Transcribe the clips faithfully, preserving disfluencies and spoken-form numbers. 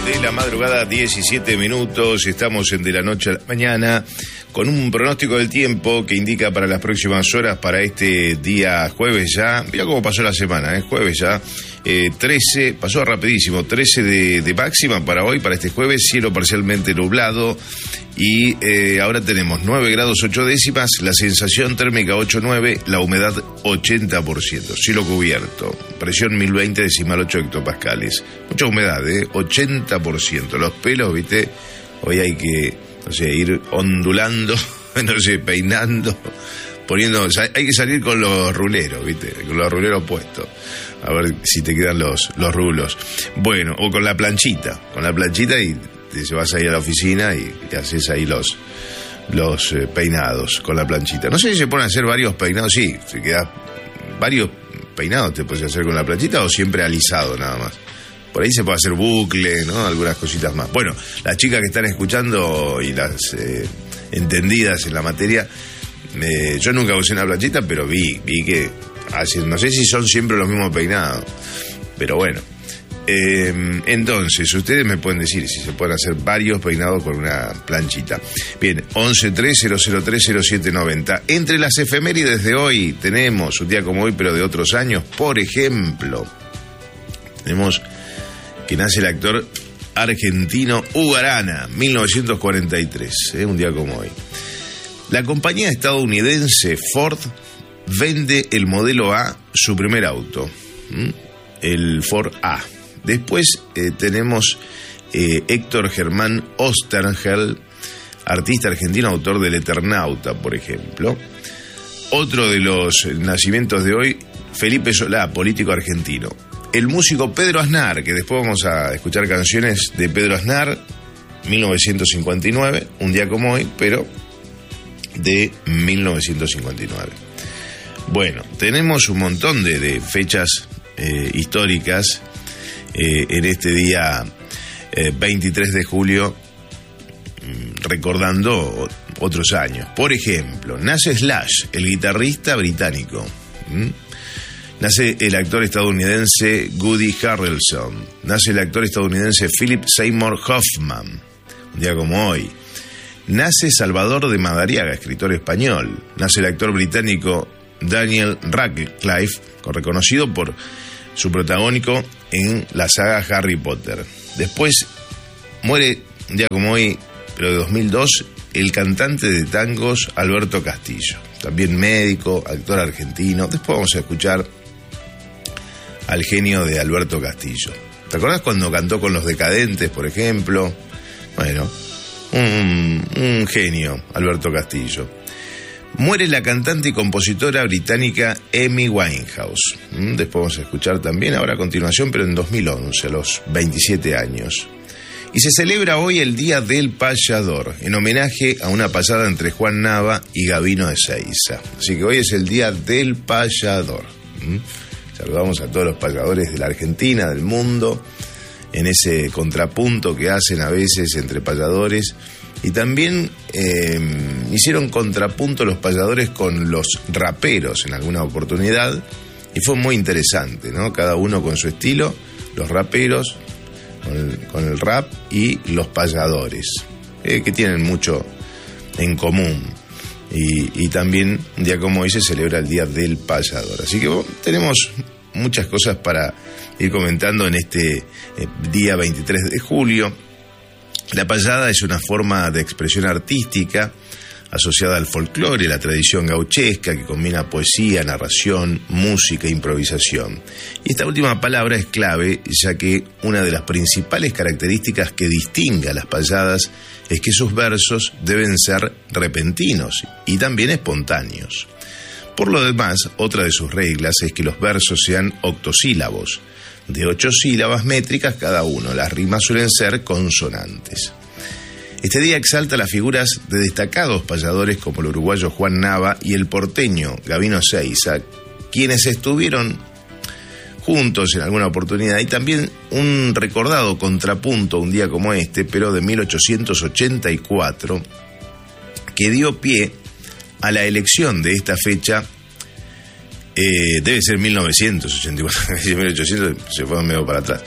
de la madrugada, diecisiete minutos, estamos en De la Noche a la Mañana, con un pronóstico del tiempo que indica para las próximas horas, para este día jueves ya, mira cómo pasó la semana, ¿eh? Jueves ya, eh, trece, pasó rapidísimo, trece de, de máxima para hoy, para este jueves, cielo parcialmente nublado, y eh, ahora tenemos nueve grados ocho décimas, la sensación térmica ocho nueve, la humedad ochenta por ciento, cielo cubierto, presión mil veinte decimal ocho hectopascales, mucha humedad, ¿eh? ochenta por ciento, los pelos, viste, hoy hay que, no sé, ir ondulando, no sé, peinando, poniendo, o sea, hay que salir con los ruleros, viste, con los ruleros puestos, a ver si te quedan los, los rulos, bueno, o con la planchita, con la planchita y te vas ahí a la oficina y, y haces ahí los, los eh, peinados con la planchita. No sé si se pueden hacer varios peinados, sí, se queda varios peinados te puedes hacer con la planchita o siempre alisado nada más. Por ahí se puede hacer bucle, ¿no? Algunas cositas más. Bueno, las chicas que están escuchando y las eh, entendidas en la materia, eh, yo nunca usé una planchita, pero vi, vi que hacen, no sé si son siempre los mismos peinados, pero bueno. Eh, entonces, ustedes me pueden decir si se pueden hacer varios peinados con una planchita. Bien, once tres cero cero tres cero siete noventa. Entre las efemérides de hoy tenemos un día como hoy, pero de otros años. Por ejemplo, tenemos que nace el actor argentino Hugo Arana, mil novecientos cuarenta y tres, ¿eh? Un día como hoy. La compañía estadounidense Ford vende el modelo A, su primer auto, ¿Mm? el Ford A. Después eh, tenemos eh, Héctor Germán Oesterheld, artista argentino, autor del Eternauta, por ejemplo. Otro de los nacimientos de hoy, Felipe Solá, político argentino. El músico Pedro Aznar, que después vamos a escuchar canciones de Pedro Aznar, mil novecientos cincuenta y nueve, un día como hoy, pero de mil novecientos cincuenta y nueve. Bueno, tenemos un montón de, de fechas eh, históricas eh, en este día eh, veintitrés de julio, recordando otros años. Por ejemplo, nace Slash, el guitarrista británico. ¿Mm? Nace el actor estadounidense Woody Harrelson. Nace el actor estadounidense Philip Seymour Hoffman, un día como hoy. Nace Salvador de Madariaga, escritor español. Nace el actor británico Daniel Radcliffe, reconocido por su protagónico en la saga Harry Potter. Después muere, un día como hoy, pero de dos mil dos, el cantante de tangos Alberto Castillo, también médico, actor argentino. Después vamos a escuchar al genio de Alberto Castillo. ¿Te acordás cuando cantó con Los Decadentes, por ejemplo? Bueno, un, un genio, Alberto Castillo. Muere la cantante y compositora británica Amy Winehouse. Después vamos a escuchar también, ahora a continuación, pero en dos mil once, a los veintisiete años. Y se celebra hoy el Día del Payador, en homenaje a una payada entre Juan Nava y Gabino de Seiza. Así que hoy es el Día del Payador. Saludamos a todos los payadores de la Argentina, del mundo, en ese contrapunto que hacen a veces entre payadores. Y también eh, hicieron contrapunto los payadores con los raperos en alguna oportunidad. Y fue muy interesante, ¿no? Cada uno con su estilo, los raperos con el, con el rap y los payadores, eh, que tienen mucho en común. Y, y también un día como hoy se celebra el Día del Payador. Así que bueno, tenemos muchas cosas para ir comentando en este eh, día veintitrés de julio. La payada es una forma de expresión artística asociada al folclore, la tradición gauchesca que combina poesía, narración, música e improvisación. Y esta última palabra es clave, ya que una de las principales características que distingue a las payadas es que sus versos deben ser repentinos y también espontáneos. Por lo demás, otra de sus reglas es que los versos sean octosílabos, de ocho sílabas métricas cada uno. Las rimas suelen ser consonantes. Este día exalta las figuras de destacados payadores como el uruguayo Juan Nava y el porteño Gabino Seiza, quienes estuvieron juntos en alguna oportunidad, y también un recordado contrapunto un día como este, pero de mil ochocientos ochenta y cuatro, que dio pie a la elección de esta fecha. Eh, debe ser mil novecientos ochenta y cuatro, mil ochocientos se fue medio para atrás.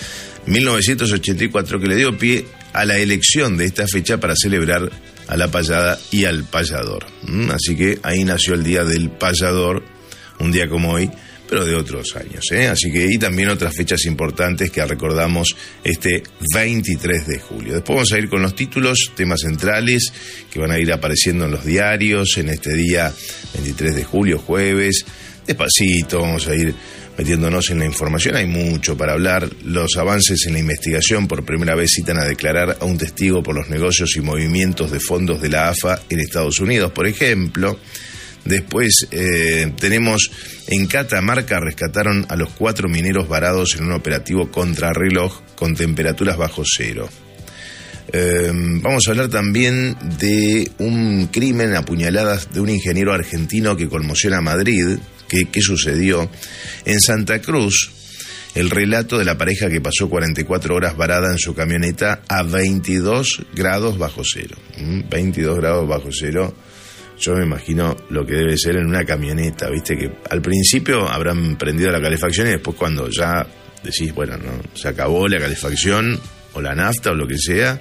mil novecientos ochenta y cuatro, que le dio pie a la elección de esta fecha para celebrar a la payada y al payador. ¿Mm? Así que ahí nació el Día del Payador, un día como hoy, pero de otros años, ¿eh? Así que, y también otras fechas importantes que recordamos este veintitrés de julio. Después vamos a ir con los títulos, temas centrales que van a ir apareciendo en los diarios en este día veintitrés de julio, jueves. Despacito vamos a ir metiéndonos en la información, hay mucho para hablar. Los avances en la investigación: por primera vez citan a declarar a un testigo por los negocios y movimientos de fondos de la A F A en Estados Unidos, por ejemplo. Después eh, tenemos en Catamarca, rescataron a los cuatro mineros varados en un operativo contrarreloj con temperaturas bajo cero. Eh, vamos a hablar también de un crimen a puñaladas de un ingeniero argentino que conmociona a Madrid. ¿Qué, qué sucedió? En Santa Cruz, el relato de la pareja que pasó cuarenta y cuatro horas varada en su camioneta a veintidós grados bajo cero. ¿Mm? veintidós grados bajo cero. Yo me imagino lo que debe ser en una camioneta, viste, que al principio habrán prendido la calefacción y después cuando ya decís, bueno, no, se acabó la calefacción o la nafta o lo que sea,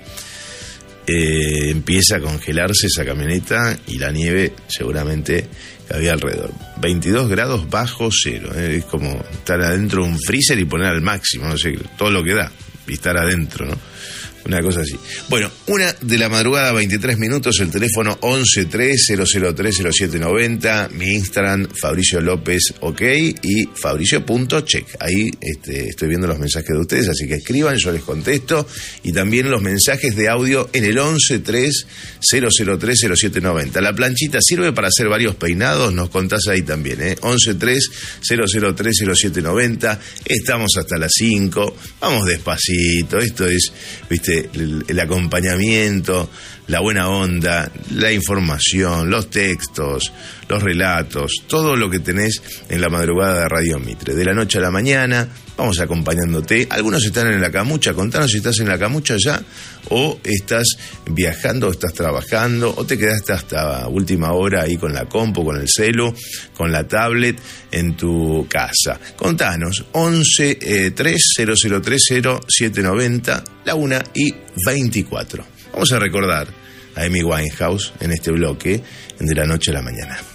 eh, empieza a congelarse esa camioneta y la nieve seguramente que había alrededor. veintidós grados bajo cero, ¿eh? Es como estar adentro de un freezer y poner al máximo, no sé, todo lo que da, y estar adentro, ¿no? Una cosa así. Bueno, una de la madrugada, veintitrés minutos, el teléfono once tres cero cero tres cero siete noventa, mi Instagram, Fabricio López, ok, y fabricio.check. Ahí este, estoy viendo los mensajes de ustedes, así que escriban, yo les contesto, y también los mensajes de audio en el once tres cero cero tres cero siete noventa. La planchita sirve para hacer varios peinados, nos contás ahí también, ¿eh? once tres cero cero tres cero siete noventa, estamos hasta las cinco, vamos despacito, esto es, viste, El, el acompañamiento, la buena onda, la información, los textos, los relatos, todo lo que tenés en la madrugada de Radio Mitre. De la noche a la mañana, vamos acompañándote. Algunos están en la camucha, contanos si estás en la camucha ya, o estás viajando, o estás trabajando, o te quedaste hasta última hora ahí con la compu, con el celu, con la tablet en tu casa. Contanos, once tres cero cero tres cero siete noventa, la una y veinticuatro. Vamos a recordar a Amy Winehouse en este bloque de la noche a la mañana.